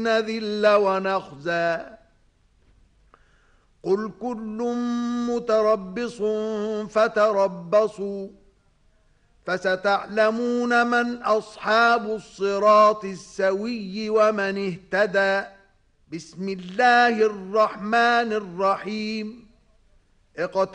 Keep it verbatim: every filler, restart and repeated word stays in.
نذل ونخزى قل كل متربص فتربصوا فستعلمون من أصحاب الصراط السوي ومن اهتدى. بسم الله الرحمن الرحيم.